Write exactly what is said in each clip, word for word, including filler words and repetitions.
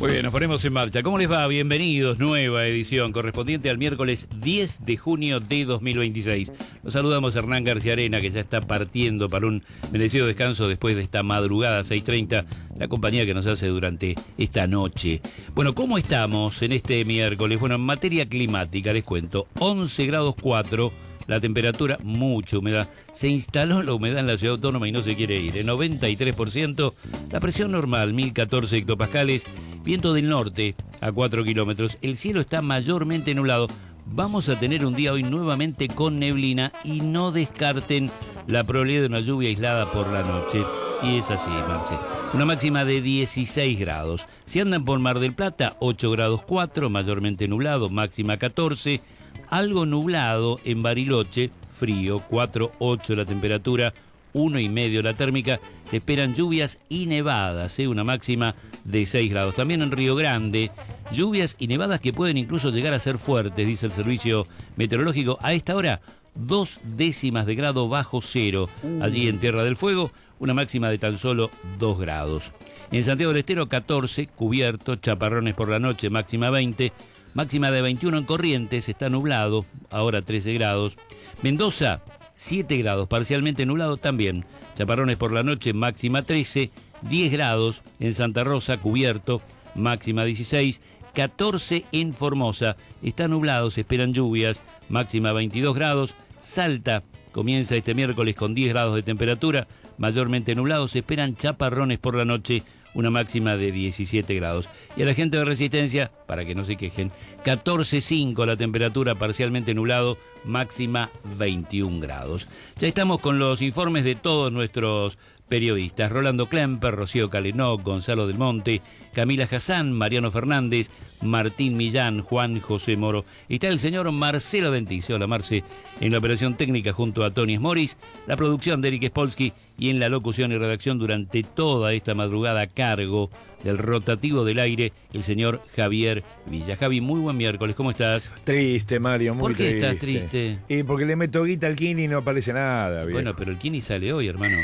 Muy bien, nos ponemos en marcha. ¿Cómo les va? Bienvenidos, nueva edición correspondiente al miércoles diez de junio de dos mil veintiséis. Los saludamos a Hernán García Arena, que ya está partiendo para un merecido descanso después de esta madrugada seis treinta, la compañía que nos hace durante esta noche. Bueno, ¿cómo estamos en este miércoles? Bueno, en materia climática les cuento, once grados cuatro. La temperatura, mucha humedad. Se instaló la humedad en la ciudad autónoma y no se quiere ir. En noventa y tres por ciento. La presión normal, mil catorce hectopascales. Viento del norte a cuatro kilómetros. El cielo está mayormente nublado. Vamos a tener un día hoy nuevamente con neblina y no descarten la probabilidad de una lluvia aislada por la noche. Y es así, Marce. Una máxima de dieciséis grados. Si andan por Mar del Plata, ocho grados cuatro, mayormente nublado, máxima catorce. Algo nublado en Bariloche, frío, cuatro ocho la temperatura, uno y medio la térmica. Se esperan lluvias y nevadas, ¿eh? Una máxima de seis grados. También en Río Grande, lluvias y nevadas que pueden incluso llegar a ser fuertes, dice el servicio meteorológico. A esta hora, dos décimas de grado bajo cero. Allí en Tierra del Fuego, una máxima de tan solo dos grados. En Santiago del Estero, catorce, cubierto, chaparrones por la noche, máxima veinte. Máxima de veintiuno en Corrientes, está nublado, ahora trece grados. Mendoza, siete grados, parcialmente nublado también. Chaparrones por la noche, máxima trece. diez grados en Santa Rosa, cubierto, máxima dieciséis. catorce en Formosa, está nublado, se esperan lluvias, máxima veintidós grados. Salta comienza este miércoles con diez grados de temperatura, mayormente nublado, se esperan chaparrones por la noche, una máxima de diecisiete grados. Y a la gente de Resistencia, para que no se quejen, catorce cinco la temperatura, parcialmente nublado, máxima veintiún grados. Ya estamos con los informes de todos nuestros periodistas: Rolando Klemper, Rocío Calenó, Gonzalo Del Monte, Camila Hassan, Mariano Fernández, Martín Millán, Juan José Moro. Está el señor Marcelo Dentice. Hola, Marce, en la operación técnica junto a Tony Smoris, la producción de Eric Spolsky y en la locución y redacción durante toda esta madrugada a cargo del rotativo del aire, el señor Javier Villa. Javi, muy buen miércoles, ¿cómo estás? Triste, Mario, muy ¿Por qué triste. estás triste? Y porque le meto guita al Kini y no aparece nada, viejo. Bueno, pero el Kini sale hoy, hermano.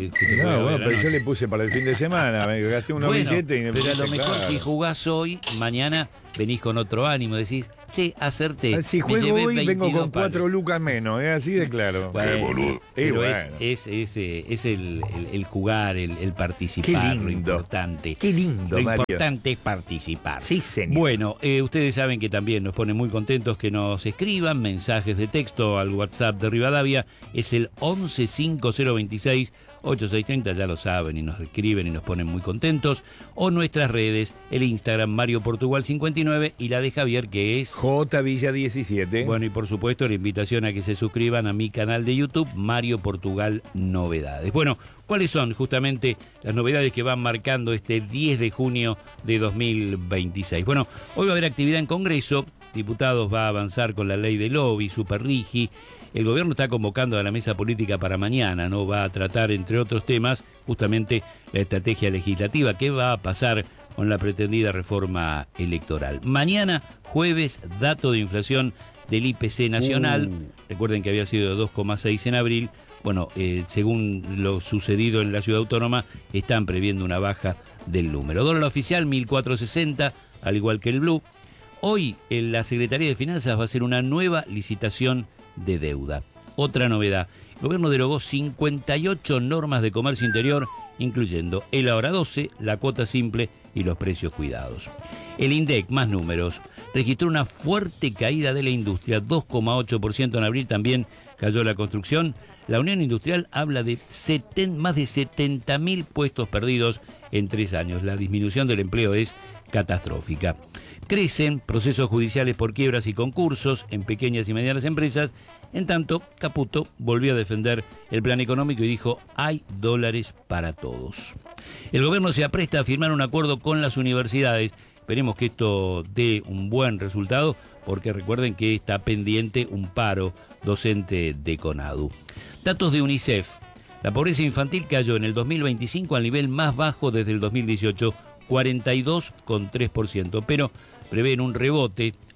No, bueno, pero yo le puse para el fin de semana, me gasté unos bueno, billetes y me pero a lo puse, mejor claro. Si jugás hoy, mañana venís con otro ánimo, decís, che, acerté. Si me juego llevé hoy vengo con palos. cuatro lucas menos, es así de claro. Bueno, Qué boludo. Pero Y es, bueno. es, es, eh, es el, el, el jugar, el, el participar, Qué lindo. lo importante. Qué lindo, Lo Mario. importante es participar. Sí, señor. Bueno, eh, ustedes saben que también nos ponen muy contentos que nos escriban mensajes de texto al WhatsApp de Rivadavia. Es el once cinco cero veintiséis ochenta y seis treinta, ya lo saben, y nos escriben y nos ponen muy contentos. O nuestras redes, el Instagram Mario Portugal cincuenta y nueve y la de Javier, que es J Villa diecisiete. Bueno, y por supuesto la invitación a que se suscriban a mi canal de YouTube, Mario Portugal Novedades. Bueno, ¿cuáles son justamente las novedades que van marcando este diez de junio de dos mil veintiséis? Bueno, hoy va a haber actividad en Congreso. Diputados va a avanzar con la ley de lobby, Super Rigi. El gobierno está convocando a la mesa política para mañana, ¿no? Va a tratar, entre otros temas, justamente la estrategia legislativa. ¿Qué va a pasar con la pretendida reforma electoral? Mañana, jueves, dato de inflación del I P C nacional. Uh. Recuerden que había sido de dos coma seis en abril. Bueno, eh, según lo sucedido en la ciudad autónoma, están previendo una baja del número. Dólar oficial, mil cuatrocientos sesenta, al igual que el blue. Hoy, en la Secretaría de Finanzas va a hacer una nueva licitación de deuda. Otra novedad: el gobierno derogó cincuenta y ocho normas de comercio interior, incluyendo el ahora doce, la cuota simple y los precios cuidados. El INDEC, más números, registró una fuerte caída de la industria, dos coma ocho por ciento en abril. También cayó la construcción. La Unión Industrial habla de seten, más de setenta mil puestos perdidos en tres años. La disminución del empleo es catastrófica. Crecen procesos judiciales por quiebras y concursos en pequeñas y medianas empresas. En tanto, Caputo volvió a defender el plan económico y dijo: hay dólares para todos. El gobierno se apresta a firmar un acuerdo con las universidades. Esperemos que esto dé un buen resultado, porque recuerden que está pendiente un paro docente de CONADU. Datos de UNICEF. La pobreza infantil cayó en el dos mil veinticinco al nivel más bajo desde el dos mil dieciocho, cuarenta y dos coma tres por ciento, pero prevén un rebote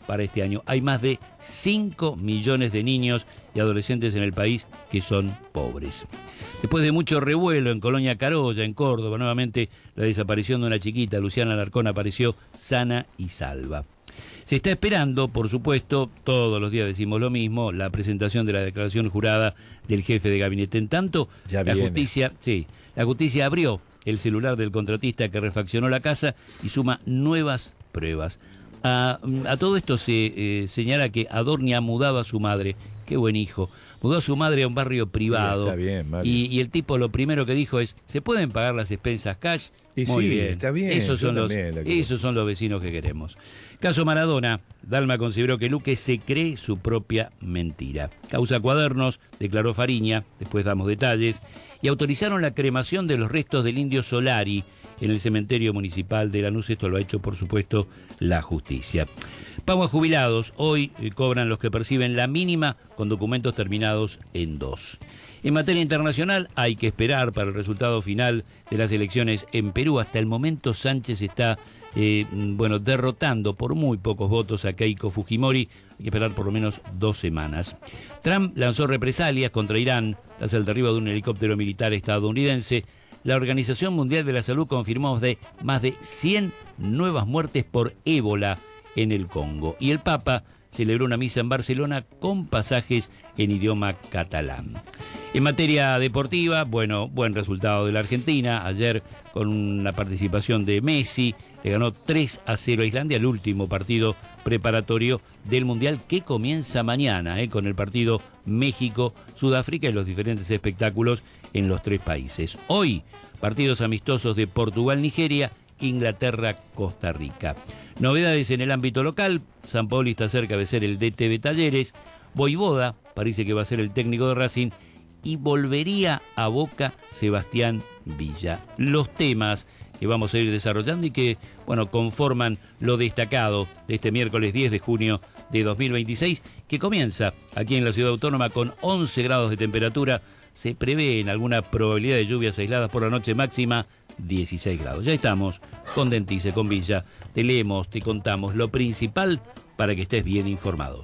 para este año. Hay más de cinco millones de niños y adolescentes en el país que son pobres. Después de mucho revuelo en Colonia Carolla, en Córdoba, nuevamente la desaparición de una chiquita, Luciana Alarcón, apareció sana y salva. Se está esperando, por supuesto, todos los días decimos lo mismo, la presentación de la declaración jurada del jefe de gabinete. En tanto, ya la viene. justicia, sí, la justicia abrió el celular del contratista que refaccionó la casa y suma nuevas pruebas. A, a todo esto se eh, señala que Adornia mudaba a su madre. Qué buen hijo. Mudó a su madre a un barrio privado. Sí, está bien, Mario. y, y el tipo lo primero que dijo es, ¿se pueden pagar las expensas cash? Y Muy sí, bien. está bien, Esos yo son, los, también lo quiero. esos son los vecinos que queremos. Caso Maradona, Dalma consideró que Luque se cree su propia mentira. Causa Cuadernos, declaró Fariña, después damos detalles, y autorizaron la cremación de los restos del indio Solari en el cementerio municipal de Lanús. Esto lo ha hecho, por supuesto, la justicia. Pago a jubilados. Hoy eh, cobran los que perciben la mínima con documentos terminados en dos. En materia internacional hay que esperar para el resultado final de las elecciones en Perú. Hasta el momento Sánchez está eh, bueno, derrotando por muy pocos votos a Keiko Fujimori. Hay que esperar por lo menos dos semanas. Trump lanzó represalias contra Irán tras el derribo de un helicóptero militar estadounidense. La Organización Mundial de la Salud confirmó de más de cien nuevas muertes por ébola en el Congo. Y el Papa celebró una misa en Barcelona con pasajes en idioma catalán. En materia deportiva, bueno, buen resultado de la Argentina. Ayer, con la participación de Messi, le ganó tres a cero a Islandia, el último partido preparatorio del Mundial que comienza mañana, eh, con el partido México-Sudáfrica y los diferentes espectáculos en los tres países. Hoy, partidos amistosos de Portugal-Nigeria, Inglaterra-Costa Rica. Novedades en el ámbito local. San Paoli está cerca de ser el D T de Talleres. Voivoda parece que va a ser el técnico de Racing. Y volvería a Boca Sebastián Villa. Los temas que vamos a ir desarrollando y que, bueno, conforman lo destacado de este miércoles diez de junio de dos mil veintiséis, que comienza aquí en la Ciudad Autónoma con once grados de temperatura. Se prevé en alguna probabilidad de lluvias aisladas por la noche, máxima dieciséis grados. Ya estamos con Dentice, con Villa. Te leemos, te contamos lo principal para que estés bien informado.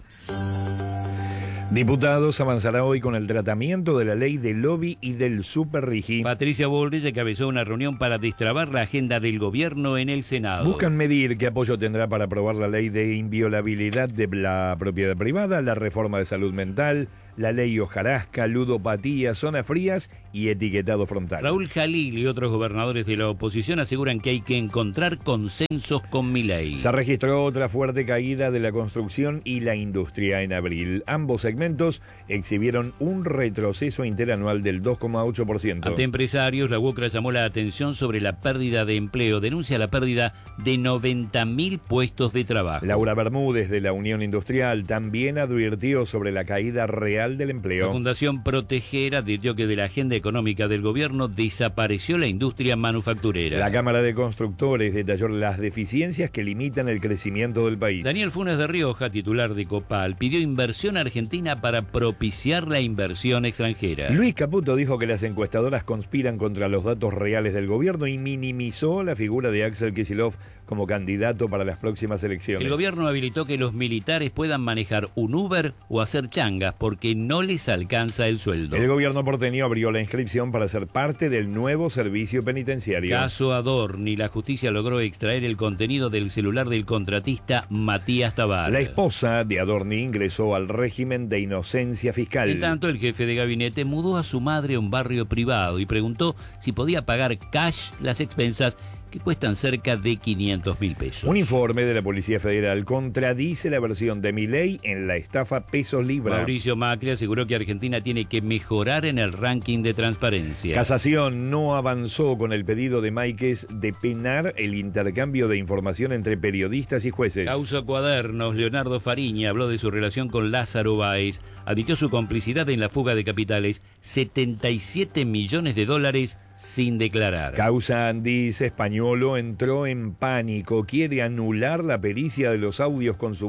Diputados avanzará hoy con el tratamiento de la ley del lobby y del superrigi. Patricia Bullrich encabezó una reunión para destrabar la agenda del gobierno en el Senado. Buscan medir qué apoyo tendrá para aprobar la ley de inviolabilidad de la propiedad privada, la reforma de salud mental, la ley hojarasca, ludopatía, zonas frías y etiquetado frontal. Raúl Jalil y otros gobernadores de la oposición aseguran que hay que encontrar consensos con Milei. Se registró otra fuerte caída de la construcción y la industria en abril. Ambos segmentos exhibieron un retroceso interanual del dos coma ocho por ciento. Ante empresarios, la UOCRA llamó la atención sobre la pérdida de empleo. Denuncia la pérdida de noventa mil puestos de trabajo. Laura Bermúdez, de la Unión Industrial, también advirtió sobre la caída real del empleo. La Fundación Proteger advirtió que de la agenda económica del gobierno desapareció la industria manufacturera. La Cámara de Constructores detalló las deficiencias que limitan el crecimiento del país. Daniel Funes de Rioja, titular de Copal, pidió inversión argentina para propiciar la inversión extranjera. Luis Caputo dijo que las encuestadoras conspiran contra los datos reales del gobierno y minimizó la figura de Axel Kicillof como candidato para las próximas elecciones. El gobierno habilitó que los militares puedan manejar un Uber o hacer changas porque no les alcanza el sueldo. El gobierno porteño abrió la inscripción para ser parte del nuevo servicio penitenciario. Caso Adorni, la justicia logró extraer el contenido del celular del contratista Matías Tabar. La esposa de Adorni ingresó al régimen de inocencia fiscal. En tanto, el jefe de gabinete mudó a su madre a un barrio privado y preguntó si podía pagar cash las expensas que cuestan cerca de quinientos mil pesos. Un informe de la Policía Federal contradice la versión de Milei en la estafa pesos libra. Mauricio Macri aseguró que Argentina tiene que mejorar en el ranking de transparencia. Casación no avanzó con el pedido de Máiquez de penar el intercambio de información entre periodistas y jueces. Causa Cuadernos, Leonardo Fariña habló de su relación con Lázaro Báez, admitió su complicidad en la fuga de capitales, setenta y siete millones de dólares sin declarar. Causa Andis, Españolo entró en pánico, quiere anular la pericia de los audios con su voz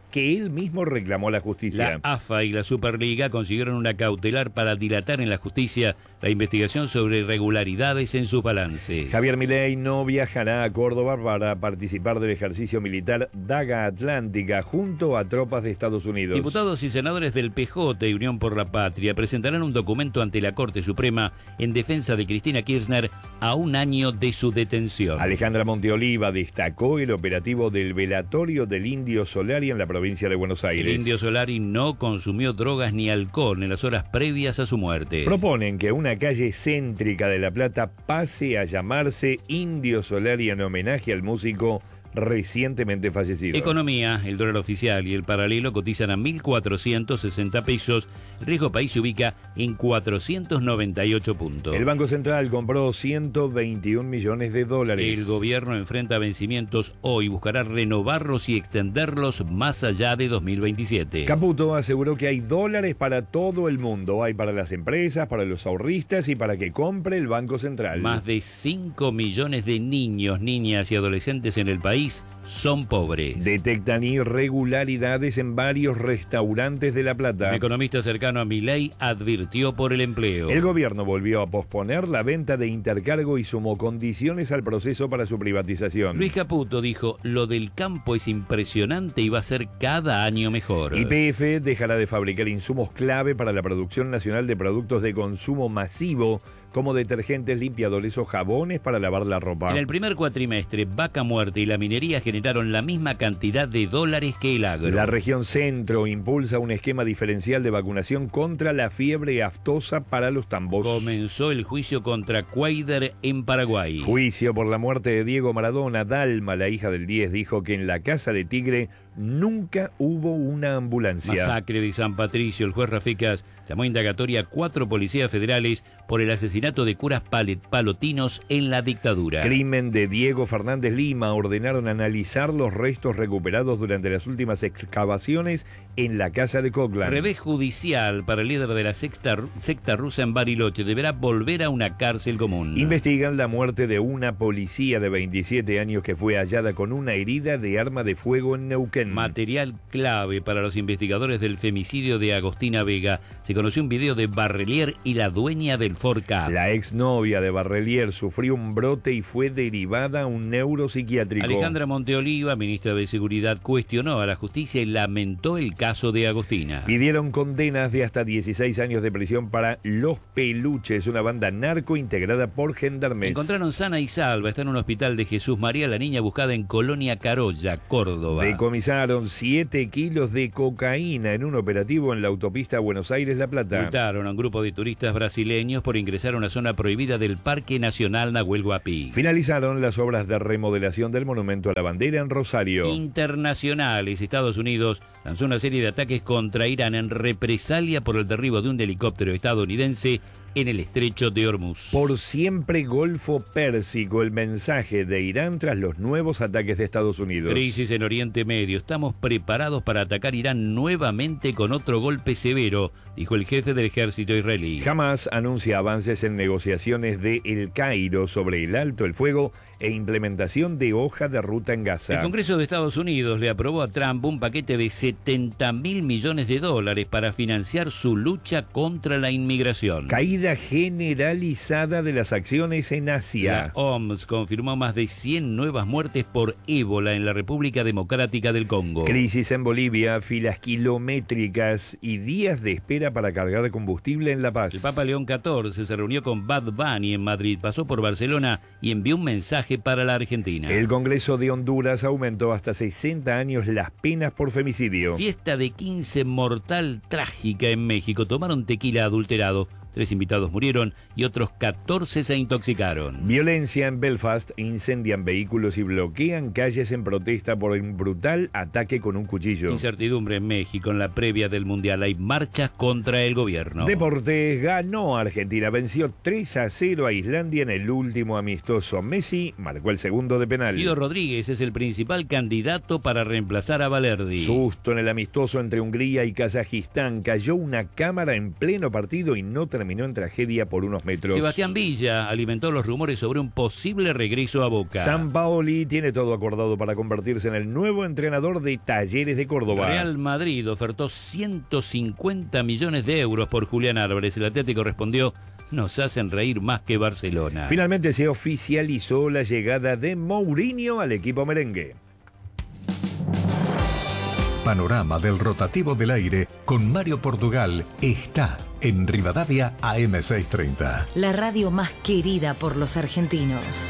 que él mismo reclamó a la justicia. La A F A y la Superliga consiguieron una cautelar para dilatar en la justicia la investigación sobre irregularidades en sus balances. Javier Milei no viajará a Córdoba para participar del ejercicio militar Daga Atlántica junto a tropas de Estados Unidos. Diputados y senadores del P J y Unión por la Patria presentarán un documento ante la Corte Suprema en defensa de Cristina Kirchner a un año de su detención. Alejandra Monteoliva destacó el operativo del velatorio del Indio Solari en la provincia de Buenos Aires. El Indio Solari no consumió drogas ni alcohol en las horas previas a su muerte. Proponen que una calle céntrica de La Plata pase a llamarse Indio Solari en homenaje al músico recientemente fallecido. Economía, el dólar oficial y el paralelo cotizan a mil cuatrocientos sesenta pesos. El riesgo país se ubica en cuatrocientos noventa y ocho puntos. El Banco Central compró ciento veintiún millones de dólares. El gobierno enfrenta vencimientos hoy, buscará renovarlos y extenderlos más allá de dos mil veintisiete. Caputo aseguró que hay dólares para todo el mundo. Hay para las empresas, para los ahorristas y para que compre el Banco Central. Más de cinco millones de niños, niñas y adolescentes en el país son pobres. Detectan irregularidades en varios restaurantes de La Plata. Un economista cercano a Milei advirtió por el empleo. El gobierno volvió a posponer la venta de Intercargo y sumó condiciones al proceso para su privatización. Luis Caputo dijo, lo del campo es impresionante y va a ser cada año mejor. Y P F dejará de fabricar insumos clave para la producción nacional de productos de consumo masivo, como detergentes, limpiadores o jabones para lavar la ropa. En el primer cuatrimestre, Vaca Muerta y la minería generaron la misma cantidad de dólares que el agro. La región centro impulsa un esquema diferencial de vacunación contra la fiebre aftosa para los tambos. Comenzó el juicio contra Cuader en Paraguay. Juicio por la muerte de Diego Maradona. Dalma, la hija del diez, dijo que en la casa de Tigre nunca hubo una ambulancia. Masacre de San Patricio. El juez Raficas llamó a indagatoria a cuatro policías federales por el asesinato de curas palotinos en la dictadura. Crimen de Diego Fernández Lima. Ordenaron analizar los restos recuperados durante las últimas excavaciones en la casa de Coglan. Revés judicial para el líder de la secta, secta rusa en Bariloche. Deberá volver a una cárcel común. Investigan la muerte de una policía de veintisiete años que fue hallada con una herida de arma de fuego en Neuquén. Material clave para los investigadores del femicidio de Agostina Vega. Se conoció un video de Barrelier y la dueña del Ford Ka. La exnovia de Barrelier sufrió un brote y fue derivada a un neuropsiquiátrico. Alejandra Monteoliva, ministra de Seguridad, cuestionó a la justicia y lamentó el caso de Agostina. Pidieron condenas de hasta dieciséis años de prisión para Los Peluches, una banda narco integrada por gendarmes. Encontraron sana y salva. Está en un hospital de Jesús María, la niña buscada en Colonia Carolla, Córdoba. Decomisaron siete kilos de cocaína en un operativo en la autopista Buenos Aires-La Plata. Multaron a un grupo de turistas brasileños por ingresar a una zona prohibida del Parque Nacional Nahuel Huapi. Finalizaron las obras de remodelación del Monumento a la Bandera en Rosario. Internacionales. Estados Unidos lanzó una serie de ataques contra Irán en represalia por el derribo de un helicóptero estadounidense en el estrecho de Hormuz. Por siempre Golfo Pérsico, el mensaje de Irán tras los nuevos ataques de Estados Unidos. Crisis en Oriente Medio. Estamos preparados para atacar Irán nuevamente con otro golpe severo, dijo el jefe del ejército israelí. Hamás anuncia avances en negociaciones de El Cairo sobre el alto el fuego e implementación de hoja de ruta en Gaza. El Congreso de Estados Unidos le aprobó a Trump un paquete de setenta mil millones de dólares para financiar su lucha contra la inmigración. Caída generalizada de las acciones en Asia. La O M S confirmó más de cien nuevas muertes por ébola en la República Democrática del Congo. Crisis en Bolivia, filas kilométricas y días de espera para cargar combustible en La Paz. El Papa León catorce se reunió con Bad Bunny en Madrid, pasó por Barcelona y envió un mensaje para la Argentina. El Congreso de Honduras aumentó hasta sesenta años las penas por femicidio. Fiesta de quince mortal trágica en México. Tomaron tequila adulterado. Tres invitados murieron y otros catorce se intoxicaron. Violencia en Belfast. Incendian vehículos y bloquean calles en protesta por un brutal ataque con un cuchillo. Incertidumbre en México en la previa del Mundial. Hay marchas contra el gobierno. Deportes. Ganó Argentina. Venció tres a cero a Islandia en el último amistoso. Messi marcó el segundo de penal. Guido Rodríguez es el principal candidato para reemplazar a Valerdi. Susto en el amistoso entre Hungría y Kazajistán. Cayó una cámara en pleno partido y no terminó terminó en tragedia por unos metros. Sebastián Villa alimentó los rumores sobre un posible regreso a Boca. Sampaoli tiene todo acordado para convertirse en el nuevo entrenador de Talleres de Córdoba. Real Madrid ofertó ciento cincuenta millones de euros por Julián Álvarez. El Atlético respondió: nos hacen reír más que Barcelona. Finalmente se oficializó la llegada de Mourinho al equipo merengue. Panorama del rotativo del aire con Mario Portugal está en Rivadavia A M seiscientos treinta. La radio más querida por los argentinos.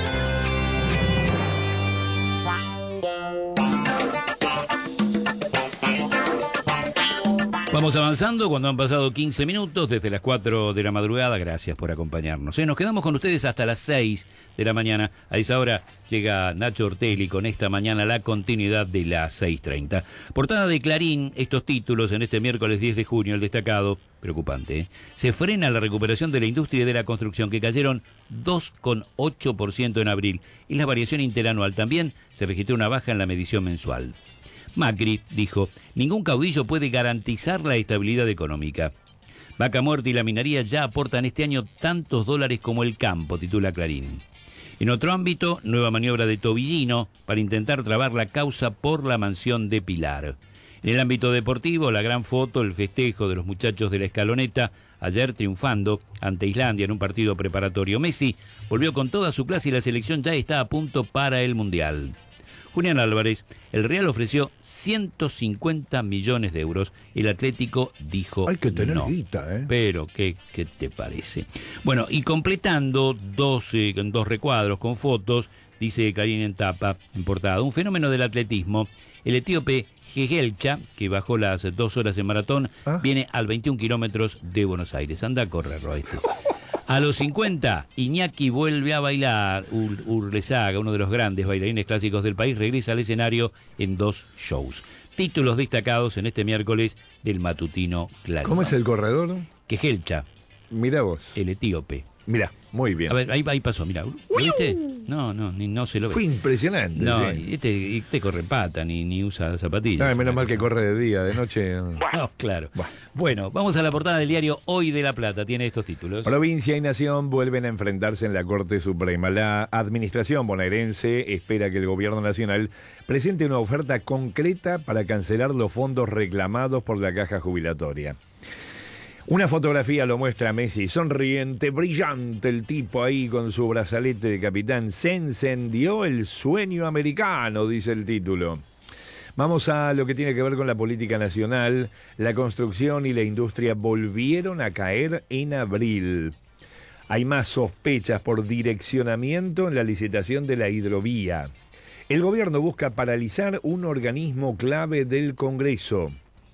Vamos avanzando cuando han pasado quince minutos desde las cuatro de la madrugada. Gracias por acompañarnos. ¿Eh? Nos quedamos con ustedes hasta las seis de la mañana. A esa hora llega Nacho Ortelli con esta mañana la continuidad de las seis treinta. Portada de Clarín, estos títulos en este miércoles diez de junio, el destacado, preocupante, ¿eh? Se frena la recuperación de la industria y de la construcción, que cayeron dos coma ocho por ciento en abril. Y la variación interanual también se registró una baja en la medición mensual. Macri dijo: ningún caudillo puede garantizar la estabilidad económica. Vaca Muerta y la minería ya aportan este año tantos dólares como el campo, titula Clarín. En otro ámbito, nueva maniobra de Tobillino para intentar trabar la causa por la mansión de Pilar. En el ámbito deportivo, la gran foto, el festejo de los muchachos de la Escaloneta, ayer triunfando ante Islandia en un partido preparatorio. Messi volvió con toda su clase y la selección ya está a punto para el Mundial. Julián Álvarez, el Real ofreció ciento cincuenta millones de euros. El Atlético dijo Hay que tener no. guita, ¿eh? Pero, ¿qué, ¿qué te parece? Bueno, y completando dos, eh, dos recuadros con fotos, dice Clarín en tapa, en portada: un fenómeno del atletismo. El etíope Hegelcha, que bajó las dos horas en maratón, ¿Ah? viene al veintiún kilómetros de Buenos Aires. Anda a correrlo este. A los cincuenta, Iñaki vuelve a bailar. Ur Urlesaga, uno de los grandes bailarines clásicos del país, regresa al escenario en dos shows. Títulos destacados en este miércoles del matutino Clarín. ¿Cómo es el corredor? Quejelcha. Mirá vos. El etíope. Mirá, muy bien. A ver, ahí, ahí pasó, mirá. ¿Lo viste? No, no, ni, no se lo ve. Fue impresionante. No, sí. este, este corre pata, ni, ni usa zapatillas. Ay, menos mal que corre de día, de noche. No, claro. Bueno. Bueno, vamos a la portada del diario Hoy de La Plata. Tiene estos títulos. Provincia y Nación vuelven a enfrentarse en la Corte Suprema. La administración bonaerense espera que el gobierno nacional presente una oferta concreta para cancelar los fondos reclamados por la caja jubilatoria. Una fotografía lo muestra a Messi, sonriente, brillante el tipo ahí con su brazalete de capitán. Se encendió el sueño americano, dice el título. Vamos a lo que tiene que ver con la política nacional. La construcción y la industria volvieron a caer en abril. Hay más sospechas por direccionamiento en la licitación de la hidrovía. El gobierno busca paralizar un organismo clave del Congreso.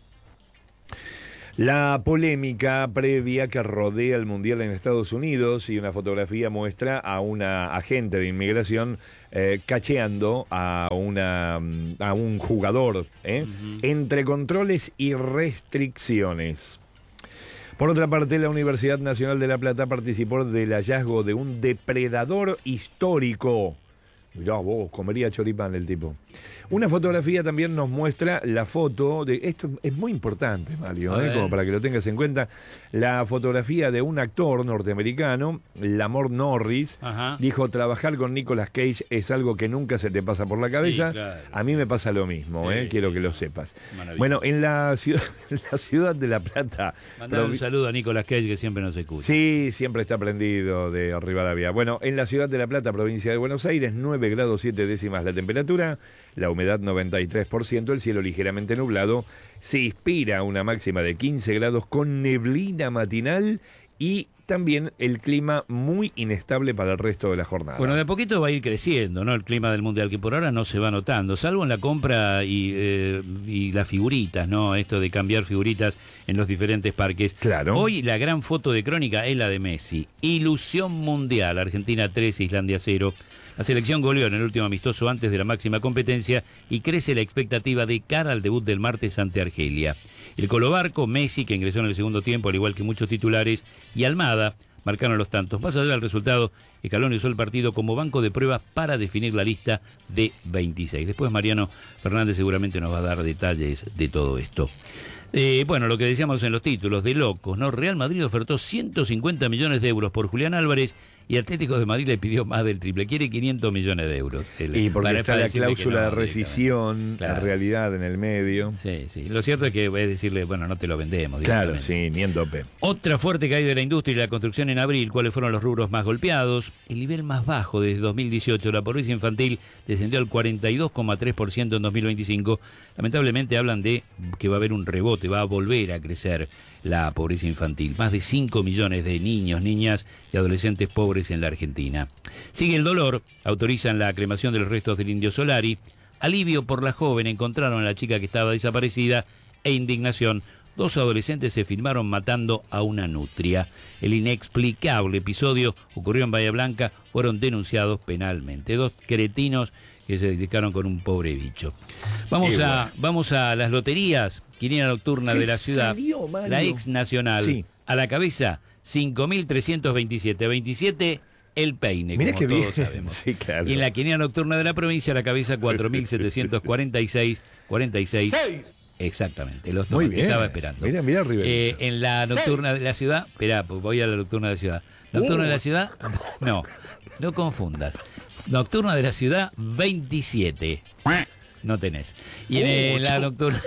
La polémica previa que rodea el Mundial en Estados Unidos, y una fotografía muestra a una agente de inmigración eh, cacheando a, una, a un jugador, ¿eh? uh-huh. entre controles y restricciones. Por otra parte, la Universidad Nacional de La Plata participó del hallazgo de un depredador histórico. Mirá vos, comería choripán el tipo. Una fotografía también nos muestra la foto de... Esto es muy importante, Mario, ¿eh? Como para que lo tengas en cuenta. La fotografía de un actor norteamericano, Lamar Norris. Ajá. Dijo: trabajar con Nicolas Cage es algo que nunca se te pasa por la cabeza. Sí, claro. A mí me pasa lo mismo, ¿eh? Sí, quiero sí, que lo sepas. Bueno, en la ciudad, en la ciudad de La Plata... Mandar un saludo a Nicolas Cage, que siempre nos escucha. Sí, siempre está prendido de Rivadavia. Bueno, en la ciudad de La Plata, provincia de Buenos Aires, nueve grados siete décimas la temperatura, la humedad noventa y tres por ciento, el cielo ligeramente nublado, se inspira una máxima de quince grados con neblina matinal y también el clima muy inestable para el resto de la jornada. Bueno, de a poquito va a ir creciendo, ¿no? El clima del Mundial, que por ahora no se va notando, salvo en la compra y, eh, y las figuritas, ¿no? Esto de cambiar figuritas en los diferentes parques. Claro. Hoy la gran foto de crónica es la de Messi. Ilusión mundial, Argentina tres, Islandia cero. La selección goleó en el último amistoso antes de la máxima competencia y crece la expectativa de cara al debut del martes ante Argelia. El colobarco, Messi, que ingresó en el segundo tiempo, al igual que muchos titulares, y Almada marcaron los tantos. Más allá del resultado, Scaloni usó el partido como banco de pruebas para definir la lista de veintiséis. Después Mariano Fernández seguramente nos va a dar detalles de todo esto. Eh, bueno, lo que decíamos en los títulos, de locos, ¿no? Real Madrid ofertó ciento cincuenta millones de euros por Julián Álvarez y Atlético de Madrid le pidió más del triple. Quiere quinientos millones de euros. El, y porque para, está para la cláusula no, de rescisión, claro. en realidad, en el medio. Sí, sí. Lo cierto es que voy a decirle, bueno, no te lo vendemos. Claro, sí, ni en tope. Otra fuerte caída de la industria y la construcción en abril. ¿Cuáles fueron los rubros más golpeados? El nivel más bajo desde dos mil dieciocho. La pobreza infantil descendió al cuarenta y dos coma tres por ciento en dos mil veinticinco. Lamentablemente hablan de que va a haber un rebote, va a volver a crecer la pobreza infantil. Más de cinco millones de niños, niñas y adolescentes pobres en la Argentina. Sigue el dolor. Autorizan la cremación de los restos del Indio Solari. Alivio por la joven. Encontraron a la chica que estaba desaparecida. E indignación. Dos adolescentes se filmaron matando a una nutria. El inexplicable episodio ocurrió en Bahía Blanca. Fueron denunciados penalmente. Dos cretinos que se dedicaron con un pobre bicho. Vamos Qué a bueno. vamos a las loterías. Quiniela nocturna ¿Qué de la ciudad. salió, Mario? La ex nacional. Sí. A la cabeza, cinco mil trescientos veintisiete. veintisiete, el peine, Mirá como qué todos bien. sabemos. Sí, claro. Y en la quiniela nocturna de la provincia, a la cabeza, cuatro mil setecientos cuarenta y seis. cuarenta y seis. Seis. Exactamente, los Muy tomates, bien. estaba esperando. Mirá, mirá, River. Eh, en la nocturna de la ciudad, esperá, pues voy a la nocturna de la ciudad. Nocturna Uh. de la ciudad, no, no confundas. Nocturna de la ciudad, veintisiete. No tenés. Y en eh, Uh, la chu- nocturna.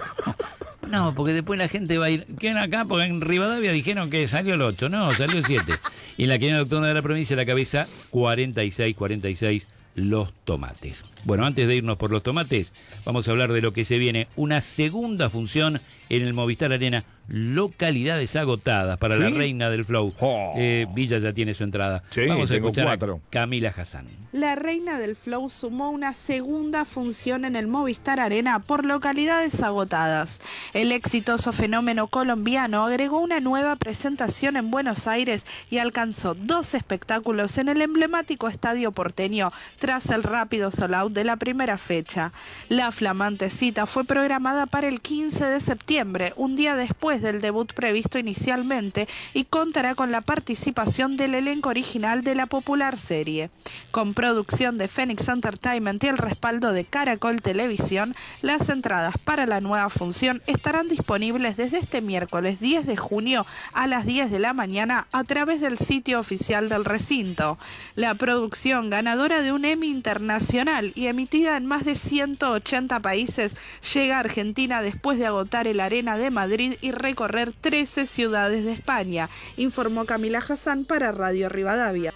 No, no, porque después la gente va a ir. ¿Qué acá? Porque en Rivadavia dijeron que salió el ocho. No, salió el siete. Y en la quiniela nocturna de la provincia, a la cabeza, cuarenta y seis, cuarenta y seis. Los tomates. Bueno, antes de irnos por los tomates, vamos a hablar de lo que se viene. Una segunda función en el Movistar Arena. Localidades agotadas para ¿Sí? la reina del flow. Oh. Eh, Villa ya tiene su entrada. Sí, vamos a tengo escuchar cuatro. a Camila Hassan. La reina del flow sumó una segunda función en el Movistar Arena por localidades agotadas. El exitoso fenómeno colombiano agregó una nueva presentación en Buenos Aires y alcanzó dos espectáculos en el emblemático estadio porteño tras el rápido sold out de la primera fecha. La flamante cita fue programada para el quince de septiembre, un día después del debut previsto inicialmente, y contará con la participación del elenco original de la popular serie. Con producción de Phoenix Entertainment y el respaldo de Caracol Televisión, las entradas para la nueva función estarán disponibles desde este miércoles diez de junio a las diez de la mañana a través del sitio oficial del recinto. La producción, ganadora de un Emmy internacional y emitida en más de ciento ochenta países, llega a Argentina después de agotar el Arena de Madrid y recorrer trece ciudades de España, informó Camila Hassan para Radio Rivadavia.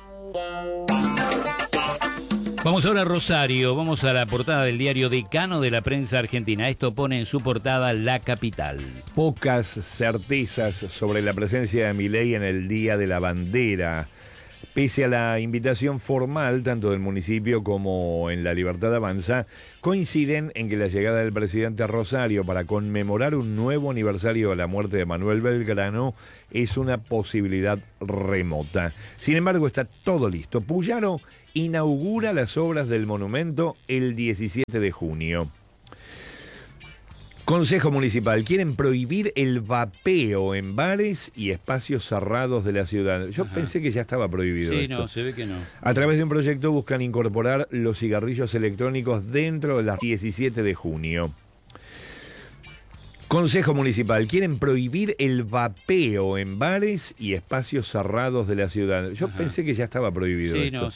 Vamos ahora a Rosario, vamos a la portada del diario Decano de la Prensa Argentina. Esto pone en su portada La Capital. Pocas certezas sobre la presencia de Milei en el Día de la Bandera. Pese a la invitación formal, tanto del municipio como en la Libertad Avanza, coinciden en que la llegada del presidente a Rosario para conmemorar un nuevo aniversario de la muerte de Manuel Belgrano es una posibilidad remota. Sin embargo, está todo listo. Puyaro inaugura las obras del monumento el diecisiete de junio. Consejo Municipal, quieren prohibir el vapeo en bares y espacios cerrados de la ciudad. Yo Ajá. pensé que ya estaba prohibido Sí, esto. no, se ve que no. A través de un proyecto buscan incorporar los cigarrillos electrónicos dentro de las diecisiete de junio. Consejo Municipal, quieren prohibir el vapeo en bares y espacios cerrados de la ciudad. Yo Ajá. pensé que ya estaba prohibido Sí, esto. no,